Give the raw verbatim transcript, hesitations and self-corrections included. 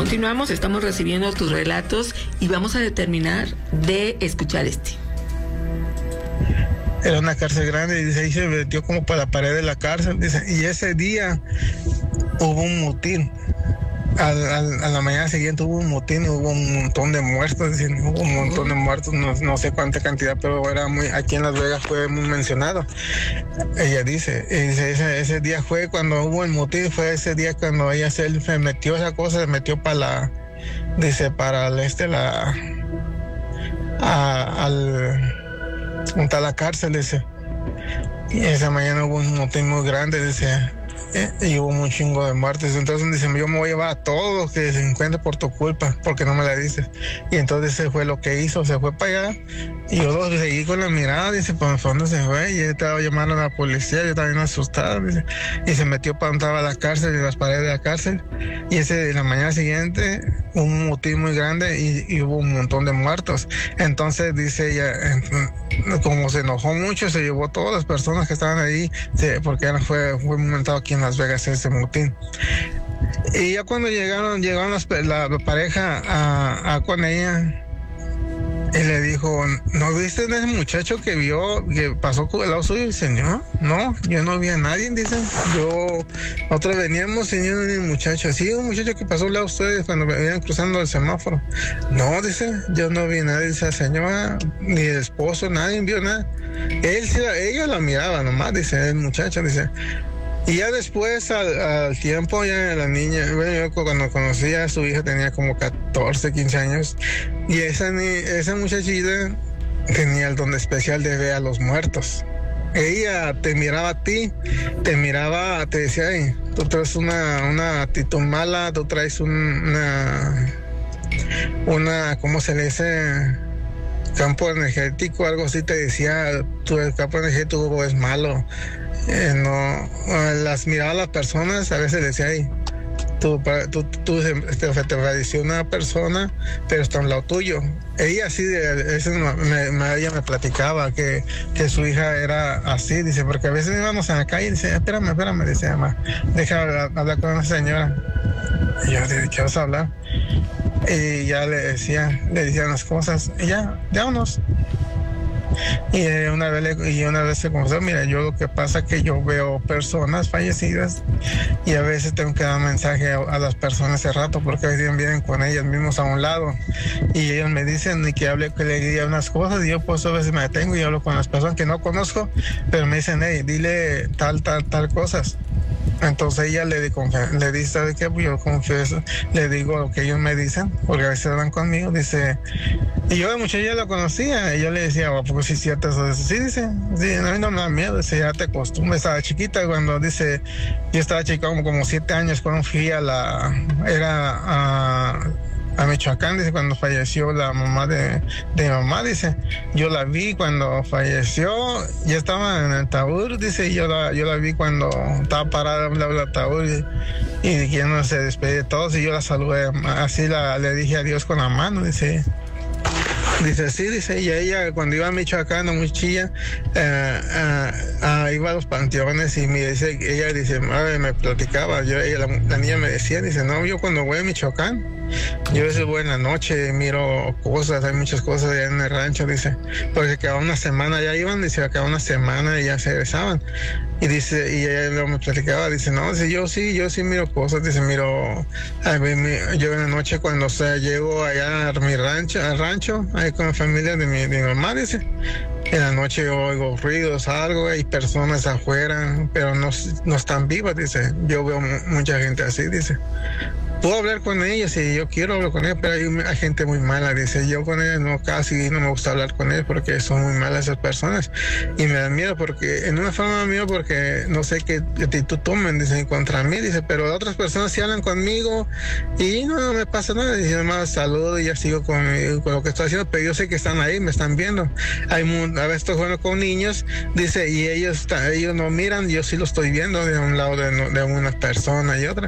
Continuamos, estamos recibiendo tus relatos y vamos a determinar de escuchar este. Era una cárcel grande y dice, ahí se metió como para la pared de la cárcel, dice, y ese día hubo un motín. Al, al, a la mañana siguiente hubo un motín, hubo un montón de muertos, dice, hubo un montón de muertos, no, no sé cuánta cantidad, pero era muy, aquí en Las Vegas fue muy mencionado. Ella dice, y dice ese, ese día fue cuando hubo el motín, fue ese día cuando ella se, se metió esa cosa, se metió para la, dice, para el este, la, a, al, junto a la cárcel, dice. Y esa mañana hubo un motín muy grande, dice, eh, y hubo un chingo de muertes. Entonces dice, yo me voy a llevar a todos los que se encuentren por tu culpa, porque no me la dices. Y entonces ese fue lo que hizo, se fue para allá, y yo lo seguí con la mirada, dice, por el fondo se fue, y él estaba llamando a la policía, yo estaba bien asustado, dice, y se metió para donde estaba la cárcel, en las paredes de la cárcel, y ese de la mañana siguiente, un motín muy grande, y, y hubo un montón de muertos. Entonces dice ella, como se enojó mucho, se llevó a todas las personas que estaban ahí, se, porque fue, fue montado aquí en Las Vegas ese motín. Y ya cuando llegaron, llegaron las, la, la pareja a, a con ella, y le dijo, ¿no viste ese muchacho que vio, que pasó con el lado suyo? Y dice, no, no, yo no vi a nadie, dice, yo, nosotros veníamos y yo no vi un muchacho, sí, un muchacho que pasó al lado de ustedes cuando venían cruzando el semáforo. No, dice, yo no vi a nadie, dice, señora, ni el esposo, nadie vio nada. Él, ella la miraba nomás, dice, el muchacho, dice. Y ya después, al, al tiempo, ya la niña, bueno, yo cuando conocí a su hija tenía como catorce, quince años, y esa, esa muchachita tenía el don especial de ver a los muertos. Ella te miraba a ti, te miraba, te decía, hey, tú traes una, una actitud mala, tú traes un, una, una, ¿cómo se le dice? Campo energético, algo así, te decía, tu el campo energético es malo. Eh, no, las miraba a las personas, a veces decía, hey, tú, tú, tú te, te pareció una persona, pero está a un lado tuyo. Ella así, de, eso me, me, ella me platicaba que, que su hija era así, dice, porque a veces íbamos en la calle y dice, espérame, espérame, dice, mamá, deja hablar, hablar con una señora. Y yo dije, ¿qué vas a hablar? Y ya le decía, le decían las cosas, y ya, vámonos. Y una vez le, y una vez se confesó, mira, yo lo que pasa es que yo veo personas fallecidas y a veces tengo que dar mensaje a, a las personas hace rato porque a veces vienen con ellas mismos a un lado y ellos me dicen y que hable, que le diga unas cosas y yo pues a veces me detengo y hablo con las personas que no conozco, pero me dicen, hey, dile tal, tal, tal cosas. Entonces ella le, le dice, ¿sabe qué? Pues yo confieso, le digo lo que ellos me dicen, porque a veces hablan conmigo, dice, y yo de muchacha ya lo conocía, y yo le decía, ¿a poco sí es cierto eso? Sí, dice, sí, a mí no me da miedo, dice, ya te acostumbras, estaba chiquita cuando, dice, yo estaba chica como, como siete años cuando fui a la, era a... a Michoacán, dice, cuando falleció la mamá de, de mi mamá, dice, yo la vi cuando falleció, ya estaba en el ataúd, dice, y yo la, yo la vi cuando estaba parada en el ataúd y, y que no se despedía de todos y yo la saludé, así la, le dije adiós con la mano, dice. Dice, sí, dice, y ella cuando iba a Michoacán, a Mochilla, eh, eh, eh, iba a los panteones y me dice, ella dice, madre, me platicaba, yo, ella, la, la niña me decía, dice, no, yo cuando voy a Michoacán, yo a veces voy en la noche, miro cosas, hay muchas cosas allá en el rancho, dice, porque cada una semana ya iban, dice, cada una semana y ya se regresaban. Y dice, y ella me platicaba, dice, no, dice, yo sí, yo sí miro cosas, dice, miro, a ver, mi, yo en la noche cuando o sea, llego allá a mi rancho, al rancho, ahí con la familia de mi, de mi mamá, dice, en la noche yo oigo ruidos, algo, hay personas afuera, pero no, no están vivas, dice, yo veo mucha gente así, dice. Puedo hablar con ella si yo quiero hablar con ella, pero hay, hay gente muy mala, dice, yo con ella no, casi no me gusta hablar con ella porque son muy malas esas personas y me da miedo porque, en una forma me da miedo porque no sé qué actitud tomen, dice, contra mí, dice, pero otras personas sí hablan conmigo y no, no me pasa nada, dice, nomás saludo y ya sigo con, con lo que estoy haciendo, pero yo sé que están ahí, me están viendo. Hay, a veces estoy jugando con niños, dice, y ellos, ellos no miran, yo sí lo estoy viendo de un lado de, de una persona y otra.